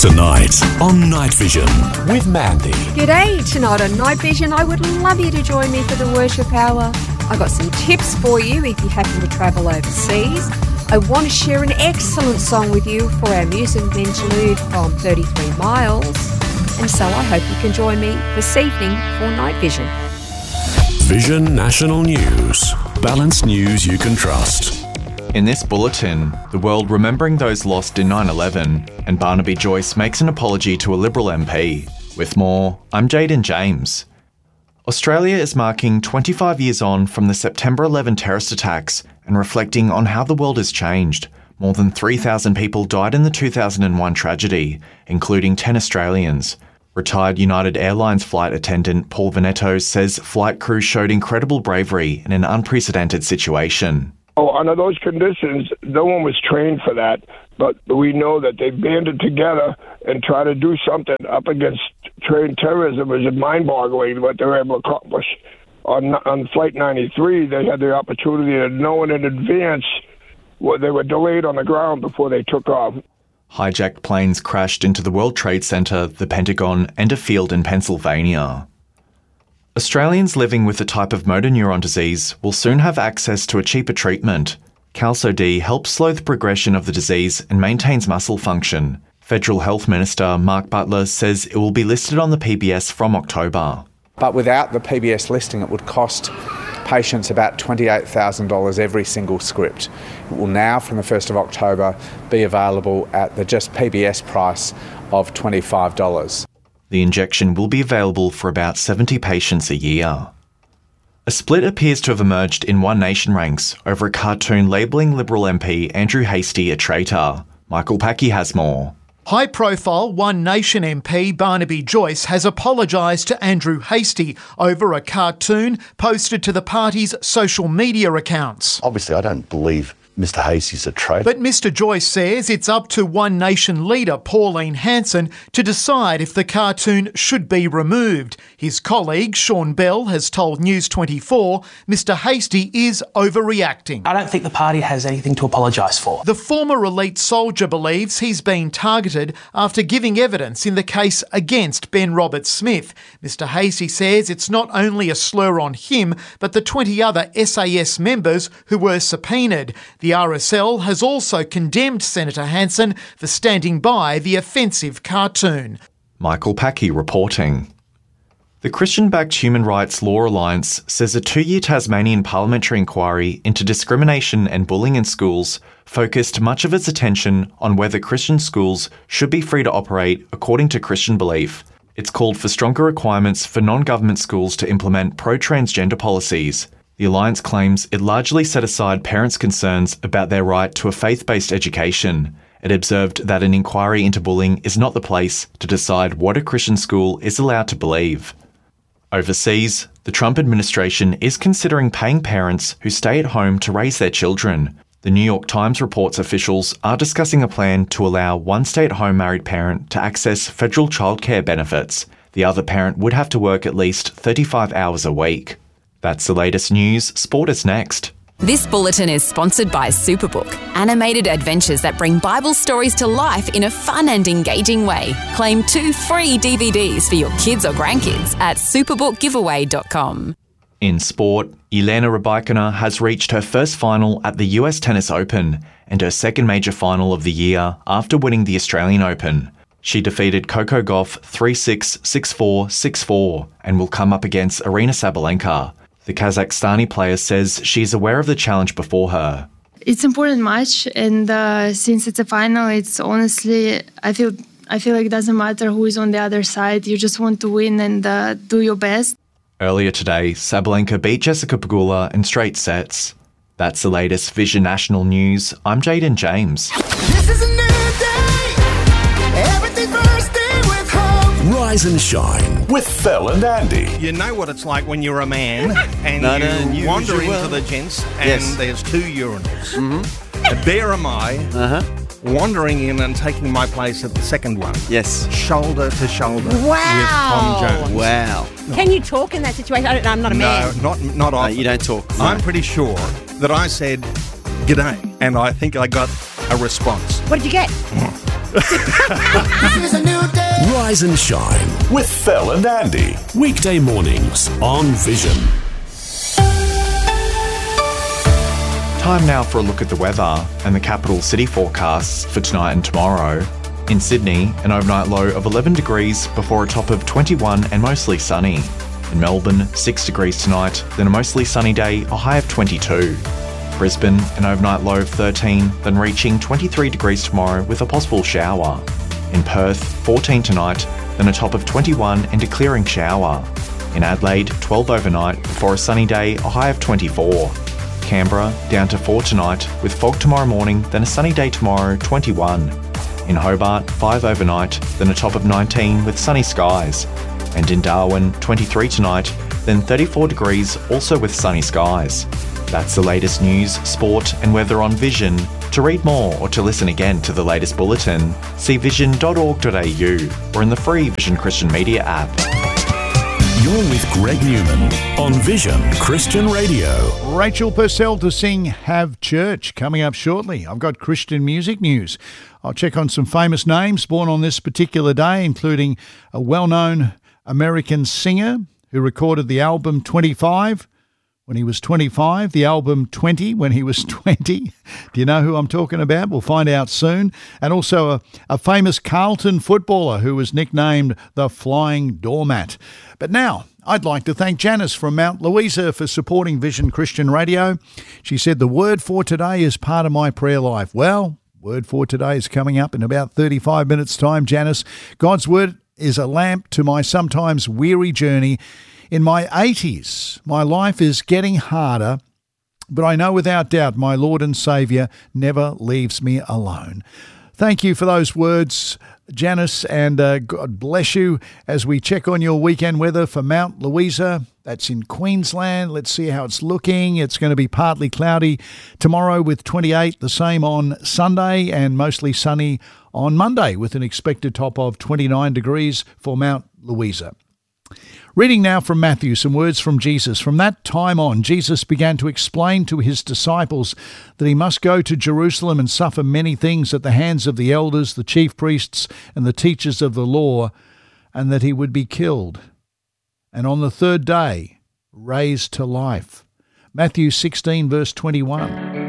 Tonight on Night Vision with Mandy. G'day, tonight on Night Vision. I would love you to join me for the worship hour. I got some tips for you if you happen to travel overseas. I want to share an excellent song with you for our music interlude from 33 Miles. And so I hope you can join me this evening for Night Vision. Vision National News. Balanced news you can trust. In this bulletin, the world remembering those lost in 9/11, and Barnaby Joyce makes an apology to a Liberal MP. With more, I'm Jaden James. Australia is marking 25 years on from the September 11 terrorist attacks and reflecting on how the world has changed. More than 3,000 people died in the 2001 tragedy, including 10 Australians. Retired United Airlines flight attendant Paul Veneto says flight crew showed incredible bravery in an unprecedented situation. Under those conditions, no one was trained for that, but we know that they banded together and tried to do something up against trained terrorism. It was mind-boggling what they were able to accomplish. On Flight 93, they had the opportunity to know in advance what they were delayed on the ground before they took off. Hijacked planes crashed into the World Trade Center, the Pentagon, and a field in Pennsylvania. Australians living with a type of motor neuron disease will soon have access to a cheaper treatment. Qalsody helps slow the progression of the disease and maintains muscle function. Federal Health Minister Mark Butler says it will be listed on the PBS from October. But without the PBS listing, it would cost patients about $28,000 every single script. It will now, from the 1st of October, be available at the just PBS price of $25. The injection will be available for about 70 patients a year. A split appears to have emerged in One Nation ranks over a cartoon labelling Liberal MP Andrew Hastie a traitor. Michael Packy has more. High-profile One Nation MP Barnaby Joyce has apologised to Andrew Hastie over a cartoon posted to the party's social media accounts. Obviously, I don't believe Mr Hastie's a traitor. But Mr Joyce says it's up to One Nation leader Pauline Hanson to decide if the cartoon should be removed. His colleague Sean Bell has told News 24 Mr Hastie is overreacting. I don't think the party has anything to apologise for. The former elite soldier believes he's been targeted after giving evidence in the case against Ben Roberts-Smith. Mr Hastie says it's not only a slur on him, but the 20 other SAS members who were subpoenaed. The RSL has also condemned Senator Hanson for standing by the offensive cartoon. Michael Packy reporting. The Christian-backed Human Rights Law Alliance says a 2-year Tasmanian parliamentary inquiry into discrimination and bullying in schools focused much of its attention on whether Christian schools should be free to operate according to Christian belief. It's called for stronger requirements for non-government schools to implement pro-transgender policies. The Alliance claims it largely set aside parents' concerns about their right to a faith-based education. It observed that an inquiry into bullying is not the place to decide what a Christian school is allowed to believe. Overseas, the Trump administration is considering paying parents who stay at home to raise their children. The New York Times reports officials are discussing a plan to allow one stay-at-home married parent to access federal childcare benefits. The other parent would have to work at least 35 hours a week. That's the latest news. Sport is next. This bulletin is sponsored by Superbook, animated adventures that bring Bible stories to life in a fun and engaging way. Claim 2 free DVDs for your kids or grandkids at superbookgiveaway.com. In sport, Elena Rybakina has reached her first final at the US Tennis Open and her second major final of the year after winning the Australian Open. She defeated Coco Gauff 3-6, 6-4, 6-4 and will come up against Aryna Sabalenka. The Kazakhstani player says she's aware of the challenge before her. It's an important match, and since it's a final, it's honestly, I feel like it doesn't matter who is on the other side. You just want to win and do your best. Earlier today, Sabalenka beat Jessica Pegula in straight sets. That's the latest Vision National News. I'm Jaden James. This is a new day. Everything first day with hope. Rise and shine with Phil and Andy. You know what it's like when you're a man and you wander into the gents and there's 2 urinals. Mm-hmm. There am I, wandering in and taking my place at the second one. Yes. Shoulder to shoulder with Tom Jones. Wow. Can you talk in that situation? I'm not a man. No, not often. You don't talk. No. I'm pretty sure that I said, "G'day," and I think I got a response. What did you get? This is a new day. Rise and shine with Fel and Andy. Weekday mornings on Vision. Time now for a look at the weather and the capital city forecasts for tonight and tomorrow. In Sydney, an overnight low of 11 degrees before a top of 21 and mostly sunny. In Melbourne, 6 degrees tonight, then a mostly sunny day, a high of 22. Brisbane, an overnight low of 13, then reaching 23 degrees tomorrow with a possible shower. In Perth, 14 tonight, then a top of 21 and a clearing shower. In Adelaide, 12 overnight before a sunny day, a high of 24. Canberra, down to 4 tonight, with fog tomorrow morning, then a sunny day tomorrow, 21. In Hobart, 5 overnight, then a top of 19 with sunny skies. And in Darwin, 23 tonight, then 34 degrees, also with sunny skies. That's the latest news, sport and weather on Vision. To read more or to listen again to the latest bulletin, see vision.org.au or in the free Vision Christian Media app. You're with Greg Newman on Vision Christian Radio. Rachel Purcell to sing Have Church coming up shortly. I've got Christian music news. I'll check on some famous names born on this particular day, including a well-known American singer who recorded the album 25 when he was 25, the album 20 when he was 20. Do you know who I'm talking about? We'll find out soon. And also a famous Carlton footballer who was nicknamed the Flying Doormat. But now, I'd like to thank Janice from Mount Louisa for supporting Vision Christian Radio. She said, the word for today is part of my prayer life. Well, word for today is coming up in about 35 minutes' time, Janice. God's word is a lamp to my sometimes weary journey. In my 80s, my life is getting harder, but I know without doubt my Lord and Saviour never leaves me alone. Thank you for those words, Janice, and God bless you as we check on your weekend weather for Mount Louisa. That's in Queensland. Let's see how it's looking. It's going to be partly cloudy tomorrow with 28, the same on Sunday, and mostly sunny on Monday with an expected top of 29 degrees for Mount Louisa. Reading now from Matthew, some words from Jesus. From that time on, Jesus began to explain to his disciples that he must go to Jerusalem and suffer many things at the hands of the elders, the chief priests, and the teachers of the law, and that he would be killed, and on the third day raised to life. Matthew 16, verse 21.